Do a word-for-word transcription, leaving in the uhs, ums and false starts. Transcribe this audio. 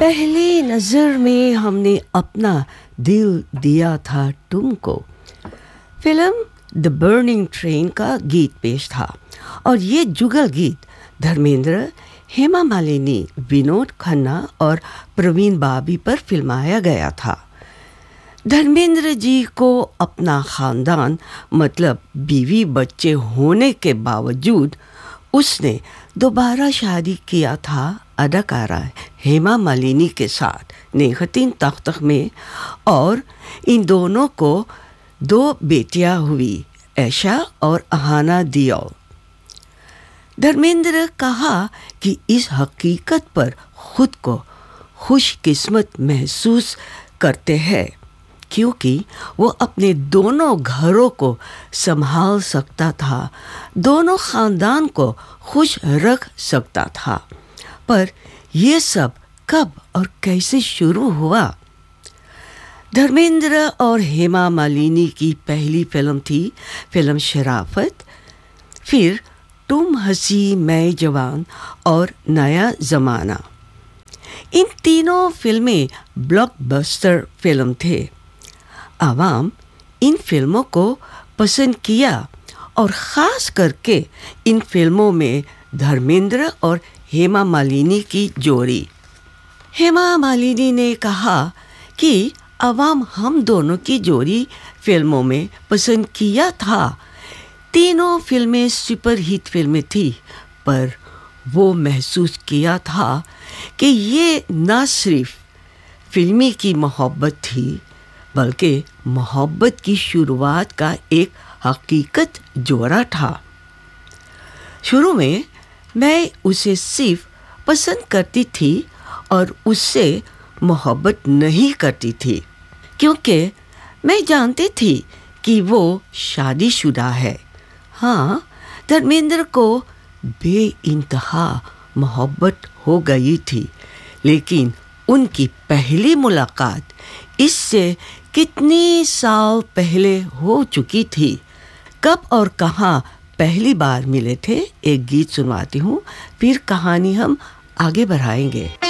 पहली नज़र में हमने अपना दिल दिया था तुमको। फिल्म द बर्निंग ट्रेन का गीत पेश था और ये जुगल गीत धर्मेंद्र, हेमा मालिनी, विनोद खन्ना और प्रवीण बाबी पर फिल्माया गया था। धर्मेंद्र जी को अपना ख़ानदान मतलब बीवी बच्चे होने के बावजूद उसने दोबारा शादी किया था अदाकारा हेमा मालिनी के साथ नेहतीन तख्तक में, और इन दोनों को दो बेटियां हुई, ऐशा और अहाना दियोल। धर्मेंद्र कहा कि इस हकीकत पर खुद को खुशकिस्मत महसूस करते हैं क्योंकि वो अपने दोनों घरों को संभाल सकता था, दोनों ख़ानदान को खुश रख सकता था। पर ये सब कब और कैसे शुरू हुआ? धर्मेंद्र और हेमा मालिनी की पहली फिल्म थी फिल्म शराफत, फिर तुम हंसी मैं जवान और नया ज़माना। इन तीनों फिल्में ब्लॉकबस्टर फिल्म थे। आवाम इन फिल्मों को पसंद किया और ख़ास करके इन फिल्मों में धर्मेंद्र और हेमा मालिनी की जोड़ी। हेमा मालिनी ने कहा कि आवाम हम दोनों की जोड़ी फिल्मों में पसंद किया था। तीनों फिल्में सुपर हिट फिल्में थी, पर वो महसूस किया था कि ये न सिर्फ फिल्मी की मोहब्बत थी बल्कि मोहब्बत की शुरुआत का एक हकीकत जोड़ा था। शुरू में मैं उसे सिर्फ पसंद करती थी और उससे मोहब्बत नहीं करती थी क्योंकि मैं जानती थी कि वो शादीशुदा है। हाँ, धर्मेंद्र को बेइंतहा मोहब्बत हो गई थी, लेकिन उनकी पहली मुलाकात इससे कितने साल पहले हो चुकी थी। कब और कहाँ पहली बार मिले थे, एक गीत सुनवाती हूँ, फिर कहानी हम आगे बढ़ाएंगे।